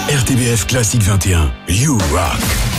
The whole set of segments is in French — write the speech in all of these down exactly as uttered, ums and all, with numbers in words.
R T B F Classique vingt et un, You Rock.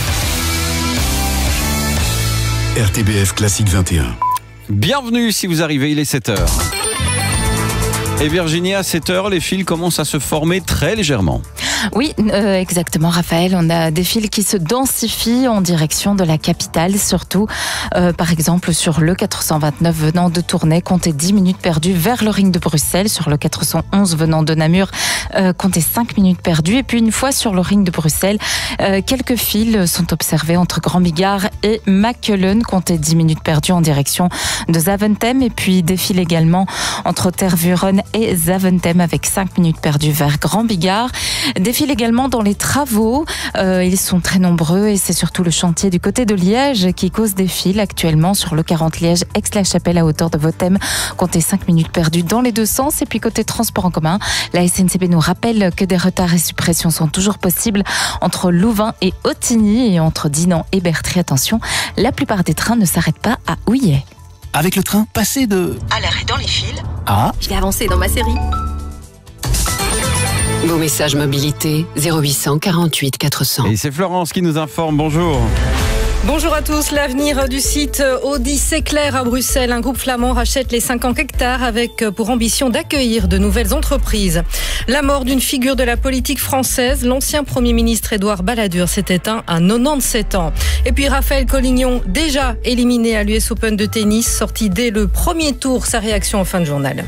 R T B F Classique vingt et un. Bienvenue si vous arrivez, il est sept heures. Et Virginie, à sept heures, les fils commencent à se former très légèrement. Oui, euh, exactement, Raphaël. On a des fils qui se densifient en direction de la capitale, surtout, euh, par exemple, sur le quatre cent vingt-neuf venant de Tournai, comptez dix minutes perdues vers le ring de Bruxelles. Sur le quatre cent onze venant de Namur, euh, comptez cinq minutes perdues. Et puis, une fois sur le ring de Bruxelles, euh, quelques fils sont observés entre Grand-Bigard et Mackelen, comptez dix minutes perdues en direction de Zaventem. Et puis, des fils également entre Tervuren et Zaventem avec cinq minutes perdues vers Grand-Bigard. Des fils également dans les travaux, euh, ils sont très nombreux et c'est surtout le chantier du côté de Liège qui cause des fils actuellement sur le quarante Liège Aix-la-Chapelle à hauteur de Votem. Comptez cinq minutes perdues dans les deux sens. Et puis côté transport en commun, la S N C B nous rappelle que des retards et suppressions sont toujours possibles entre Louvain et Ottigny et entre Dinan et Bertry. Attention, la plupart des trains ne s'arrêtent pas à Houillet. Avec le train, passez de... à l'arrêt dans les fils. Ah. Je vais avancer dans ma série. Vos messages mobilité zéro huit cent quarante-huit quatre cents. Et c'est Florence qui nous informe, bonjour. Bonjour à tous. L'avenir du site Audi s'éclaire à Bruxelles. Un groupe flamand rachète les cinquante hectares avec pour ambition d'accueillir de nouvelles entreprises. La mort d'une figure de la politique française, l'ancien Premier ministre Édouard Balladur s'est éteint à quatre-vingt-dix-sept ans. Et puis Raphaël Collignon, déjà éliminé à l'U S Open de tennis, sorti dès le premier tour, sa réaction en fin de journal.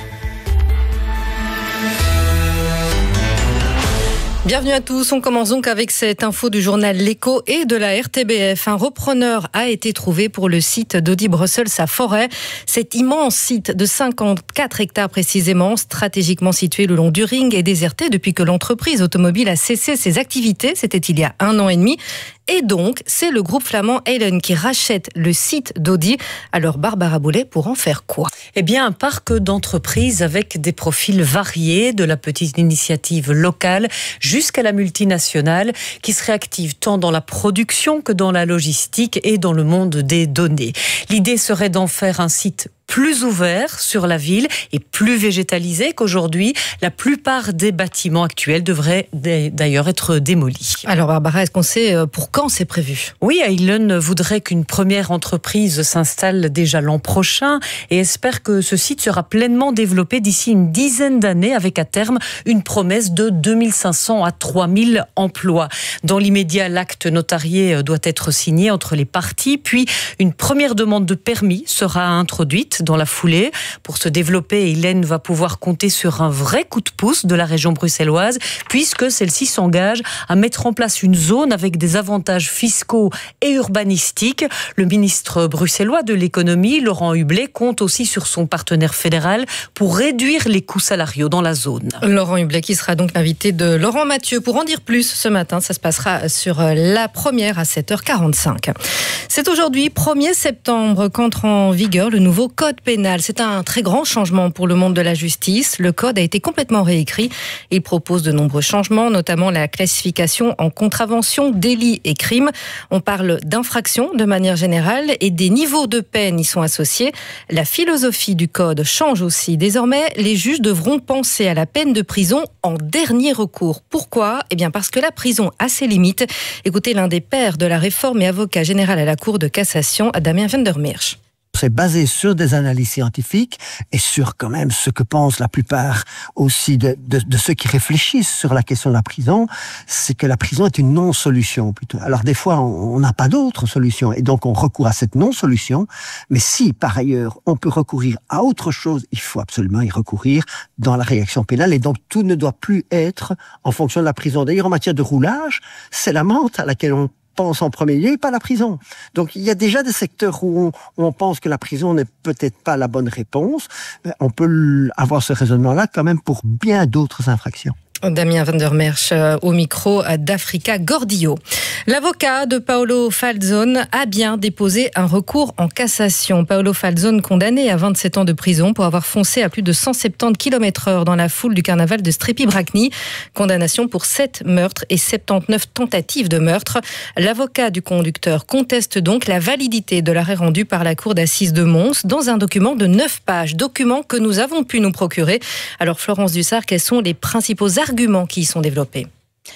Bienvenue à tous. On commence donc avec cette info du journal L'Écho et de la R T B F. Un repreneur a été trouvé pour le site d'Audi Brussels à Forêt. Cet immense site de cinquante-quatre hectares précisément, stratégiquement situé le long du ring, est déserté depuis que l'entreprise automobile a cessé ses activités. C'était il y a un an et demi. Et donc, c'est le groupe flamand Heylen qui rachète le site d'Audi. Alors, Barbara Boulet, pour en faire quoi ? Eh bien, un parc d'entreprises avec des profils variés, de la petite initiative locale jusqu'à la multinationale, qui serait active tant dans la production que dans la logistique et dans le monde des données. L'idée serait d'en faire un site plus ouvert sur la ville et plus végétalisé qu'aujourd'hui. La plupart des bâtiments actuels devraient d'ailleurs être démolis. Alors Barbara, est-ce qu'on sait pour quand c'est prévu ? Oui, Heylen voudrait qu'une première entreprise s'installe déjà l'an prochain et espère que ce site sera pleinement développé d'ici une dizaine d'années avec à terme une promesse de deux mille cinq cents à trois mille emplois. Dans l'immédiat, l'acte notarié doit être signé entre les parties, puis une première demande de permis sera introduite dans la foulée. Pour se développer, Heylen va pouvoir compter sur un vrai coup de pouce de la région bruxelloise, puisque celle-ci s'engage à mettre en place une zone avec des avantages fiscaux et urbanistiques. Le ministre bruxellois de l'économie, Laurent Hublet, compte aussi sur son partenaire fédéral pour réduire les coûts salariaux dans la zone. Laurent Hublet qui sera donc l'invité de Laurent Mathieu. Pour en dire plus ce matin, ça se passera sur la première à sept heures quarante-cinq. C'est aujourd'hui, premier septembre, qu'entre en vigueur le nouveau code pénal. C'est un très grand changement pour le monde de la justice. Le code a été complètement réécrit. Il propose de nombreux changements, notamment la classification en contravention, délits et crimes. On parle d'infractions de manière générale et des niveaux de peine y sont associés. La philosophie du code change aussi. Désormais, les juges devront penser à la peine de prison en dernier recours. Pourquoi ? Eh bien parce que la prison a ses limites. Écoutez l'un des pères de la réforme et avocat général à la Cour de cassation, Damien van der Meersch. C'est basé sur des analyses scientifiques et sur quand même ce que pensent la plupart aussi de, de, de ceux qui réfléchissent sur la question de la prison, c'est que la prison est une non-solution plutôt. Alors des fois, on n'a pas d'autre solution et donc on recourt à cette non-solution. Mais si par ailleurs on peut recourir à autre chose, il faut absolument y recourir dans la réaction pénale et donc tout ne doit plus être en fonction de la prison. D'ailleurs, en matière de roulage, c'est l'amende à laquelle on pense en premier lieu et pas la prison. Donc il y a déjà des secteurs où on, où on pense que la prison n'est peut-être pas la bonne réponse. On peut avoir ce raisonnement-là quand même pour bien d'autres infractions. Damien van der Meersch au micro d'Africa Gordillo. L'avocat de Paolo Falzone a bien déposé un recours en cassation. Paolo Falzone, condamné à vingt-sept ans de prison pour avoir foncé à plus de cent soixante-dix kilomètres heure dans la foule du carnaval de Strépy-Bracny. Condamnation pour sept meurtres et soixante-dix-neuf tentatives de meurtre. L'avocat du conducteur conteste donc la validité de l'arrêt rendu par la cour d'assises de Mons dans un document de neuf pages. Document que nous avons pu nous procurer. Alors Florence Dussart, quels sont les principaux arguments qui y sont développés ?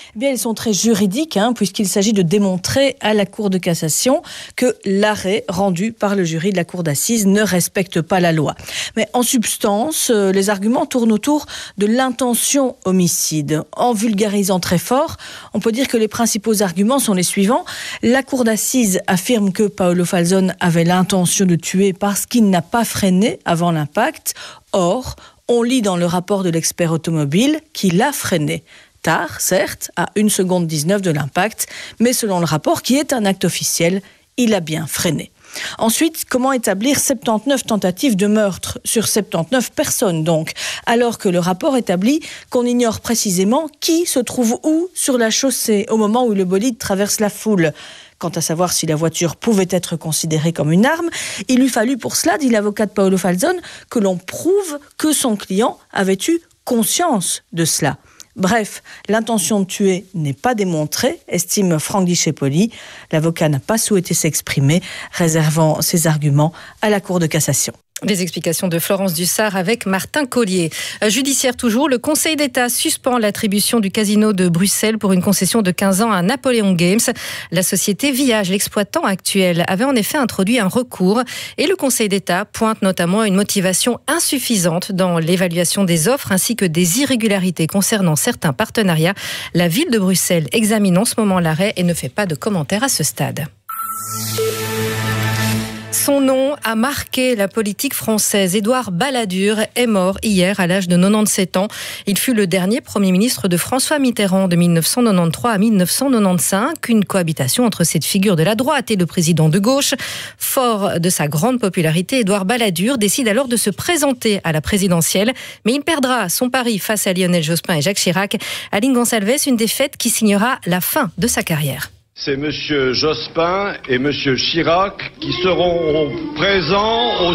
Eh bien, elles sont très juridiques, hein, puisqu'il s'agit de démontrer à la Cour de cassation que l'arrêt rendu par le jury de la Cour d'assises ne respecte pas la loi. Mais en substance, euh, les arguments tournent autour de l'intention homicide. En vulgarisant très fort, on peut dire que les principaux arguments sont les suivants. La Cour d'assises affirme que Paolo Falzon avait l'intention de tuer parce qu'il n'a pas freiné avant l'impact. Or, on lit dans le rapport de l'expert automobile qu'il a freiné. Tard, certes, à une seconde dix-neuf de l'impact, mais selon le rapport, qui est un acte officiel, il a bien freiné. Ensuite, comment établir soixante-dix-neuf tentatives de meurtre sur soixante-dix-neuf personnes, donc, alors que le rapport établit qu'on ignore précisément qui se trouve où sur la chaussée au moment où le bolide traverse la foule. Quant à savoir si la voiture pouvait être considérée comme une arme, il lui fallut pour cela, dit l'avocat de Paolo Falzon, que l'on prouve que son client avait eu conscience de cela. Bref, l'intention de tuer n'est pas démontrée, estime Franck Dichepoli. L'avocat n'a pas souhaité s'exprimer, réservant ses arguments à la Cour de cassation. Les explications de Florence Dussart avec Martin Collier. Judiciaire toujours, le Conseil d'État suspend l'attribution du casino de Bruxelles pour une concession de quinze ans à Napoleon Games. La société Village, l'exploitant actuel, avait en effet introduit un recours et le Conseil d'État pointe notamment une motivation insuffisante dans l'évaluation des offres ainsi que des irrégularités concernant certains partenariats. La ville de Bruxelles examine en ce moment l'arrêt et ne fait pas de commentaires à ce stade. Son nom a marqué la politique française. Édouard Balladur est mort hier à l'âge de quatre-vingt-dix-sept ans. Il fut le dernier Premier ministre de François Mitterrand de mille neuf cent quatre-vingt-treize à mille neuf cent quatre-vingt-quinze. Une cohabitation entre cette figure de la droite et le président de gauche. Fort de sa grande popularité, Édouard Balladur décide alors de se présenter à la présidentielle. Mais il perdra son pari face à Lionel Jospin et Jacques Chirac. Aline Gonçalves, une défaite qui signera la fin de sa carrière. C'est M. Jospin et M. Chirac qui seront présents au...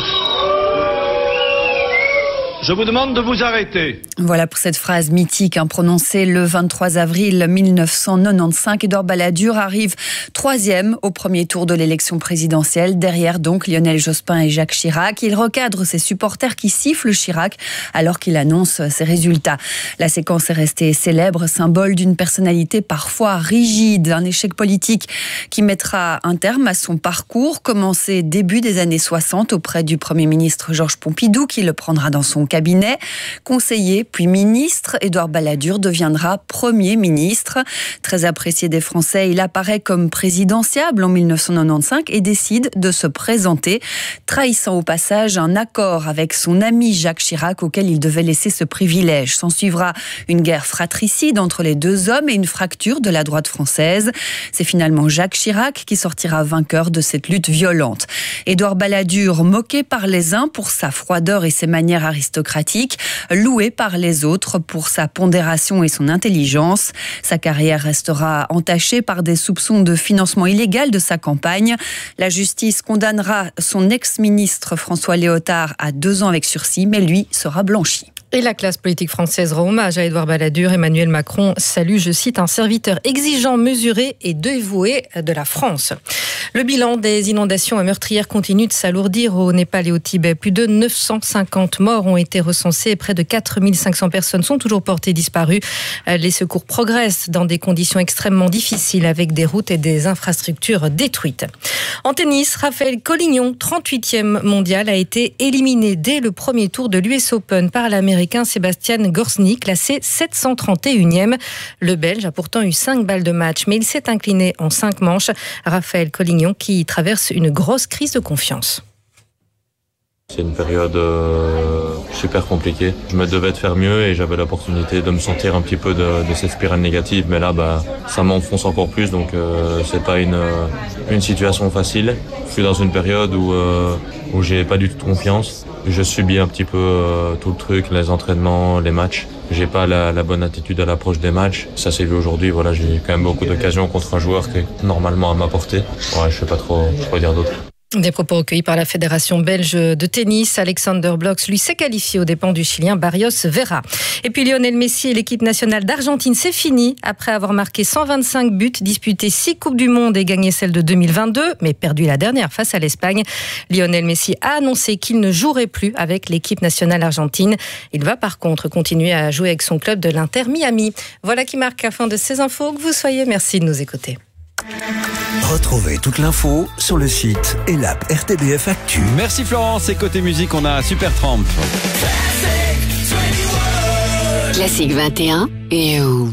Je vous demande de vous arrêter. Voilà pour cette phrase mythique hein, prononcée le vingt-trois avril mille neuf cent quatre-vingt-quinze. Édouard Balladur arrive troisième au premier tour de l'élection présidentielle, derrière donc Lionel Jospin et Jacques Chirac. Il recadre ses supporters qui sifflent Chirac alors qu'il annonce ses résultats. La séquence est restée célèbre, symbole d'une personnalité parfois rigide, un échec politique qui mettra un terme à son parcours, commencé début des années soixante auprès du Premier ministre Georges Pompidou, qui le prendra dans son cabinet. Conseiller puis ministre, Édouard Balladur deviendra Premier ministre. Très apprécié des Français, il apparaît comme présidentiable en mille neuf cent quatre-vingt-quinze et décide de se présenter, trahissant au passage un accord avec son ami Jacques Chirac auquel il devait laisser ce privilège. S'en suivra une guerre fratricide entre les deux hommes et une fracture de la droite française. C'est finalement Jacques Chirac qui sortira vainqueur de cette lutte violente. Édouard Balladur, moqué par les uns pour sa froideur et ses manières aristocratiques, loué par les autres pour sa pondération et son intelligence. Sa carrière restera entachée par des soupçons de financement illégal de sa campagne. La justice condamnera son ex-ministre François Léotard à deux ans avec sursis, mais lui sera blanchi. Et la classe politique française rend hommage à Édouard Balladur. Emmanuel Macron salue, je cite, un serviteur exigeant, mesuré et dévoué de la France. Le bilan des inondations meurtrières continue de s'alourdir au Népal et au Tibet. Plus de neuf cent cinquante morts ont été recensés et près de quatre mille cinq cents personnes sont toujours portées disparues. Les secours progressent dans des conditions extrêmement difficiles avec des routes et des infrastructures détruites. En tennis, Raphaël Collignon, trente-huitième mondial, a été éliminé dès le premier tour de l'U S Open par l'Américain Sébastien Gorsny, classé sept cent trente et unième. Le Belge a pourtant eu cinq balles de match, mais il s'est incliné en cinq manches. Raphaël Collignon qui traverse une grosse crise de confiance. C'est une période euh, super compliquée. Je me devais de faire mieux et j'avais l'opportunité de me sortir un petit peu de, de cette spirale négative. Mais là, bah, ça m'enfonce encore plus, donc euh, c'est pas une, une situation facile. Je suis dans une période où, euh, où j'ai pas du tout confiance. Je subis un petit peu euh, tout le truc, les entraînements, les matchs. J'ai pas la, la bonne attitude à l'approche des matchs. Ça s'est vu aujourd'hui. Voilà, j'ai quand même beaucoup d'occasions contre un joueur qui est normalement à ma portée. Ouais, je sais pas trop quoi dire d'autre. Des propos recueillis par la Fédération belge de tennis. Alexander Bloch, lui, s'est qualifié aux dépens du Chilien Barrios Vera. Et puis Lionel Messi et l'équipe nationale d'Argentine, c'est fini. Après avoir marqué cent vingt-cinq buts, disputé six Coupes du Monde et gagné celle de deux mille vingt-deux, mais perdu la dernière face à l'Espagne, Lionel Messi a annoncé qu'il ne jouerait plus avec l'équipe nationale argentine. Il va par contre continuer à jouer avec son club de l'Inter Miami. Voilà qui marque la fin de ces infos. Que vous soyez, merci de nous écouter. Retrouvez toute l'info sur le site et l'app R T B F Actu. Merci Florence, et côté musique, on a Supertramp. Classique vingt et un, You.